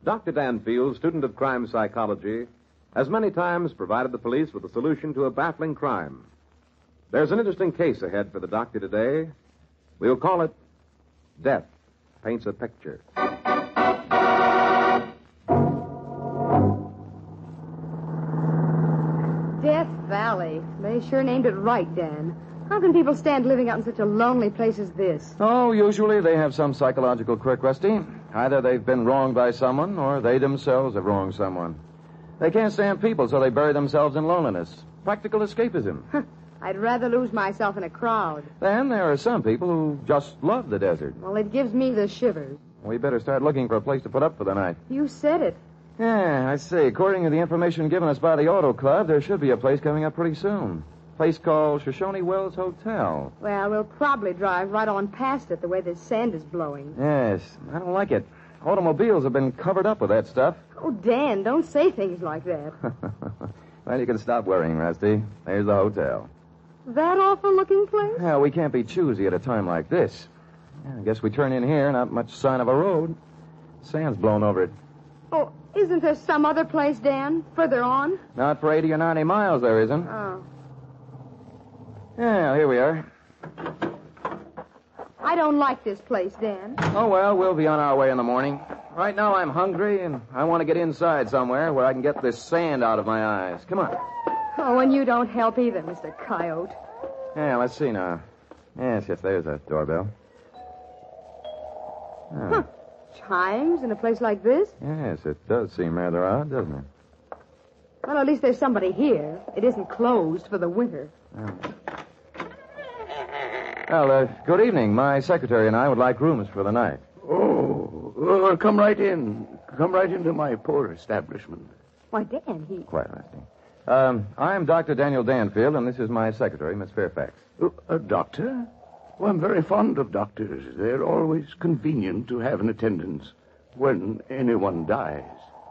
Dr. Danfield, student of crime psychology, has many times provided the police with a solution to a baffling crime. There's an interesting case ahead for the doctor today. We'll call it Death Paints a Picture. Death Valley. They sure named it right, Dan. How can people stand living out in such a lonely place as this? Oh, usually they have some psychological quirk, Rusty. Either they've been wronged by someone, or they themselves have wronged someone. They can't stand people, so they bury themselves in loneliness. Practical escapism. I'd rather lose myself in a crowd. Then there are some people who just love the desert. Well, it gives me the shivers. We better start looking for a place to put up for the night. You said it. Yeah, I see. According to the information given us by the Auto Club, there should be a place coming up pretty soon. A place called Shoshone Wells Hotel. Well, we'll probably drive right on past it the way the sand is blowing. Yes, I don't like it. Automobiles have been covered up with that stuff. Oh, Dan, don't say things like that. Well, you can stop worrying, Rusty. There's the hotel. That awful-looking place? Yeah, we can't be choosy at a time like this. Yeah, I guess we turn in here, not much sign of a road. Sand's blown over it. Oh, isn't there some other place, Dan, further on? Not for 80 or 90 miles, there isn't. Oh. Yeah, here we are. I don't like this place, Dan. Oh, well, we'll be on our way in the morning. Right now I'm hungry, and I want to get inside somewhere where I can get this sand out of my eyes. Come on. Oh, and you don't help either, Mr. Coyote. Yeah, let's see now. Yes, there's a doorbell. Oh. Huh. Chimes in a place like this? Yes, it does seem rather odd, doesn't it? Well, at least there's somebody here. It isn't closed for the winter. Well, good evening. My secretary and I would like rooms for the night. Oh, come right in. Come right into my poor establishment. Why, Dan, Quite Rusty. I'm Dr. Daniel Danfield, and this is my secretary, Miss Fairfax. A doctor? Well, I'm very fond of doctors. They're always convenient to have in attendance when anyone dies.